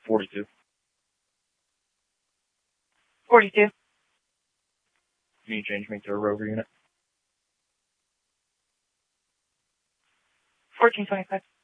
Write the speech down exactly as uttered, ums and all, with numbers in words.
forty-two. forty-two. Can you change me to a rover unit? fourteen twenty-five.